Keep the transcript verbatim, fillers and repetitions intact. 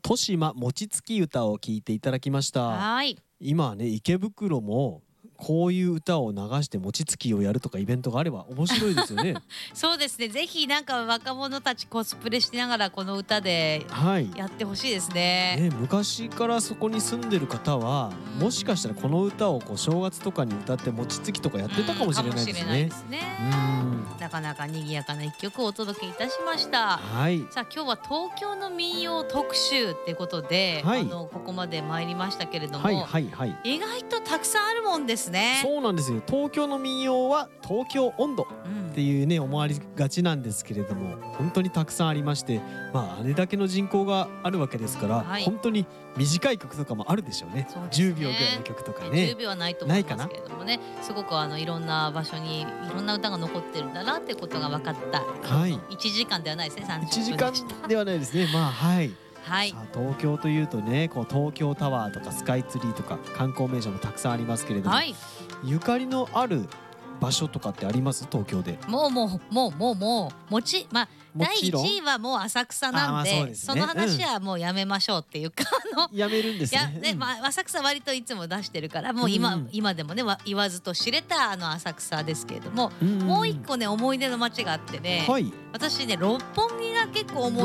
豊島餅つき歌を聞いていただきました。 はい。 今ね、池袋もこういう歌を流して餅つきをやるとかイベントがあれば面白いですよね。 そうですね。ぜひなんか若者たちコスプレしながらこの歌ではいやってほしいですね。 ね、昔からそこに住んでる方は、 うんもしかしたらこの歌をこう正月とかに歌って餅つきとかやってたかもしれないですね。 ですね。 うんなかなか賑やかな一曲をお届けいたしました。 はい。 さあ今日は東京の民謡特集っていうことで、 はいあのここまで参りましたけれども、 はいはいはい。 意外とたくさんあるもんですね。 そうなんですよ。東京の民謡は東京音頭うんっていうね思われがちなんですけれども、本当にたくさんありまして、まああれだけの人口があるわけですから、 はい本当に短い曲とかもあるでしょうね。 そうですねじゅうびょうぐらいの曲とかじゅうね。 びょうはないと思いますけれどもね、すごくあのいろんな場所にいろんな歌が残ってるんだなってことが分かった、 はいいちじかんではないですね、さんじゅっぷんいちじかでしたんではないですね。まあはい。 はいさあ東京というとね、こう東京タワーとかスカイツリーとか観光名所もたくさんありますけれども、 はい、 ゆかりのある場所とかってあります？東京で。 もうもうもうもうもうもちまあだいいもちろんちいはもう浅草なんあーまあで、 そうですねその話はもうやめましょうっていうか、あのやめるんですいやね。 ね、まあ、浅草割といつも出してるからもう今、 うんうん今でもねわ言わずと知れたあの浅草ですけれども、 うんうんもう一個ね思い出の街があってね、 はい。 私ね六本木が結構思い